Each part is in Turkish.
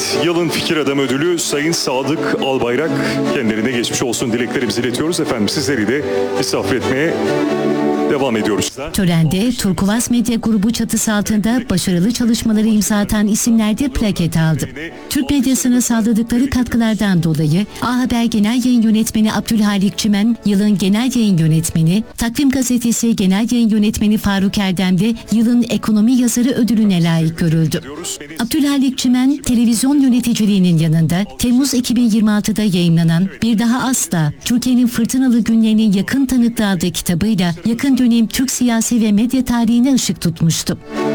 Yılın Fikir Adamı Ödülü Sayın Sadık Albayrak, kendilerine geçmiş olsun dileklerimizi iletiyoruz. Efendim sizleri de misafir etmeye devam ediyoruz. Törende Turkuaz Medya Grubu çatısı altında başarılı çalışmaları imza atan isimler de plaket aldı. Türk medyasına sağladıkları katkılardan dolayı A Haber Genel Yayın Yönetmeni Abdülhalik Çimen, yılın genel yayın yönetmeni, Takvim Gazetesi Genel Yayın Yönetmeni Faruk Erdem de yılın ekonomi yazarı ödülüne layık görüldü. Abdülhalik Çimen, televizyon yöneticiliğinin yanında Temmuz 2026'da yayımlanan Bir Daha Asla, Türkiye'nin fırtınalı günlerinin yakın tanıklığı adlı kitabıyla yakın dönem Türk siyasi ve medya tarihine ışık tutmuştu.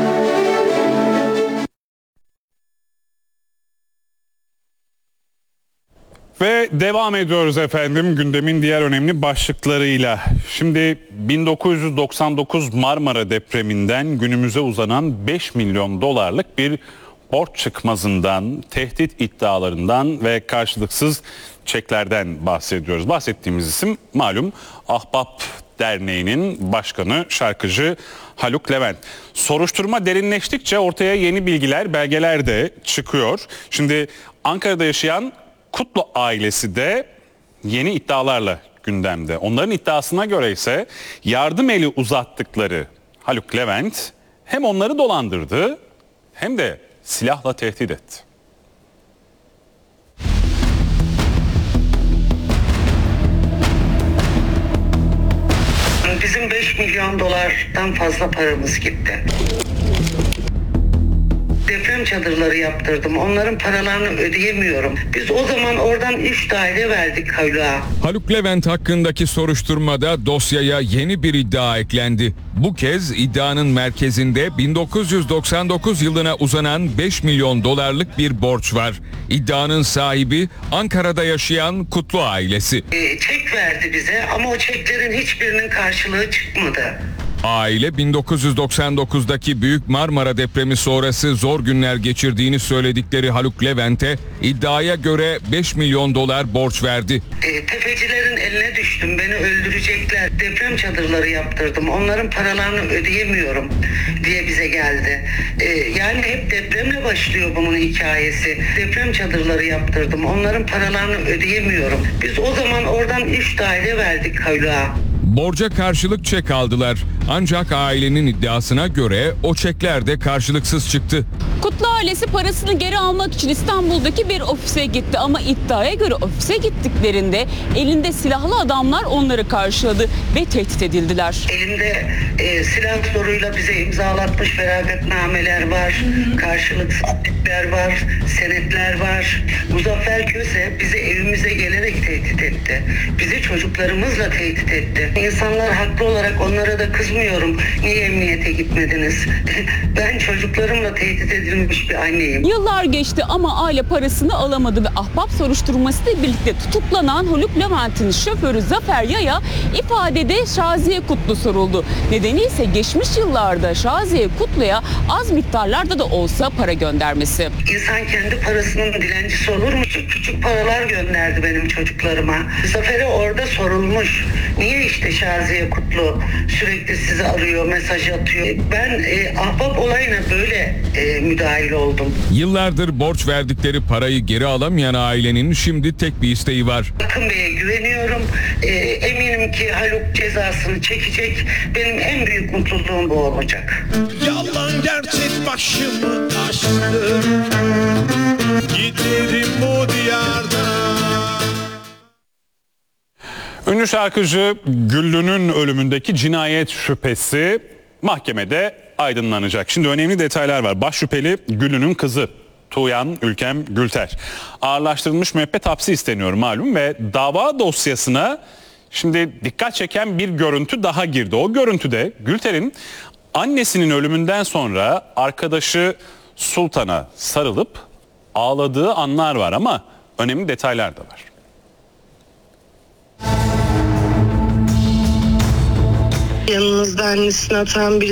Ve devam ediyoruz efendim gündemin diğer önemli başlıklarıyla. Şimdi 1999 Marmara depreminden günümüze uzanan 5 milyon dolarlık bir borç çıkmazından, tehdit iddialarından ve karşılıksız çeklerden bahsediyoruz. Bahsettiğimiz isim malum Ahbap Derneği'nin başkanı, şarkıcı Haluk Levent. Soruşturma derinleştikçe ortaya yeni bilgiler, belgeler de çıkıyor. Şimdi Ankara'da yaşayan Kutlu ailesi de yeni iddialarla gündemde. Onların iddiasına göre ise yardım eli uzattıkları Haluk Levent hem onları dolandırdı hem de silahla tehdit etti. Bizim 5 milyon dolardan fazla paramız gitti. Deprem çadırları yaptırdım. Onların paralarını ödeyemiyorum. Biz o zaman oradan 3 daire verdik Haluk'a. Haluk Levent hakkındaki soruşturmada dosyaya yeni bir iddia eklendi. Bu kez iddianın merkezinde 1999 yılına uzanan 5 milyon dolarlık bir borç var. İddianın sahibi Ankara'da yaşayan Kutlu ailesi. Çek verdi bize ama o çeklerin hiçbirinin karşılığı çıkmadı. Aile 1999'daki Büyük Marmara depremi sonrası zor günler geçirdiğini söyledikleri Haluk Levent'e iddiaya göre 5 milyon dolar borç verdi. Tefecilerin eline düştüm, beni öldürecekler. Deprem çadırları yaptırdım, onların paralarını ödeyemiyorum diye bize geldi. Yani hep depremle başlıyor bunun hikayesi. Deprem çadırları yaptırdım, onların paralarını ödeyemiyorum. Biz o zaman oradan 3 daire verdik Haluk'a. Borca karşılık çek aldılar. Ancak ailenin iddiasına göre o çekler de karşılıksız çıktı. Kutlu ailesi parasını geri almak için İstanbul'daki bir ofise gitti ama iddiaya göre ofise gittiklerinde elinde silahlı adamlar onları karşıladı ve tehdit edildiler. Elimde silah zoruyla bize imzalatmış feragatnameler var, karşılıksız çekler var, senetler var. Muzaffer Köse bizi evimize gelerek tehdit etti. Bizi çocuklarımızla tehdit etti. İnsanlar haklı olarak onlara da kızmıyorum. Niye emniyete gitmediniz? Ben çocuklarımla tehdit edilmiş bir anneyim. Yıllar geçti ama aile parasını alamadı ve ahbap soruşturmasıyla birlikte tutuklanan Haluk Levent'in şoförü Zafer Yaya ifadede Şaziye Kutlu soruldu. Nedeni ise geçmiş yıllarda Şaziye Kutlu'ya az miktarlarda da olsa para göndermesi. İnsan kendi parasının dilencisi olur mu? Küçük paralar gönderdi benim çocuklarıma. Zafer'e orada sorulmuş. Niye işte Şaziye Kutlu sürekli sizi arıyor, mesaj atıyor. Ben ahbap olayına böyle müdahil oldum. Yıllardır borç verdikleri parayı geri alamayan ailenin şimdi tek bir isteği var. Akın Bey'e güveniyorum. Eminim ki Haluk cezasını çekecek. Benim en büyük mutluluğum bu olacak. Yalan gerçek başımı taştı. Giderim bu diyardan. Ünlü şarkıcı Güllü'nün ölümündeki cinayet şüphesi mahkemede aydınlanacak. Şimdi önemli detaylar var. Baş şüpheli Güllü'nün kızı Tuğyan Ülkem Gülter. Ağırlaştırılmış müebbet hapsi isteniyor malum ve dava dosyasına şimdi dikkat çeken bir görüntü daha girdi. O görüntüde Gülter'in annesinin ölümünden sonra arkadaşı Sultan'a sarılıp ağladığı anlar var ama önemli detaylar da var. Yanınızda annesini atan biri